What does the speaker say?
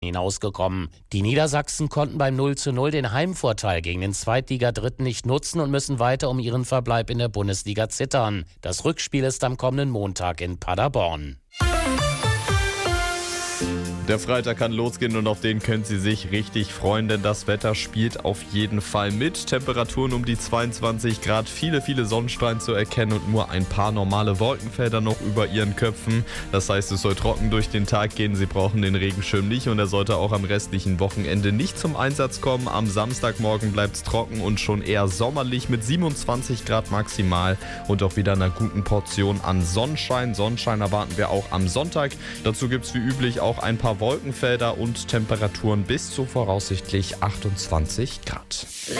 hinausgekommen. Die Niedersachsen konnten beim 0:0 den Heimvorteil gegen den Zweitliga-Dritten nicht nutzen und müssen weiter um ihren Verbleib in der Bundesliga zittern. Das Rückspiel ist am kommenden Montag in Paderborn. Der Freitag kann losgehen und auf den können Sie sich richtig freuen, denn das Wetter spielt auf jeden Fall mit. Temperaturen um die 22 Grad, viele Sonnenstrahlen zu erkennen und nur ein paar normale Wolkenfelder noch über Ihren Köpfen. Das heißt, es soll trocken durch den Tag gehen. Sie brauchen den Regenschirm nicht und er sollte auch am restlichen Wochenende nicht zum Einsatz kommen. Am Samstagmorgen bleibt es trocken und schon eher sommerlich mit 27 Grad maximal und auch wieder einer guten Portion an Sonnenschein. Sonnenschein erwarten wir auch am Sonntag. Dazu gibt es wie üblich auch ein paar Wolkenfelder und Temperaturen bis zu voraussichtlich 28 Grad.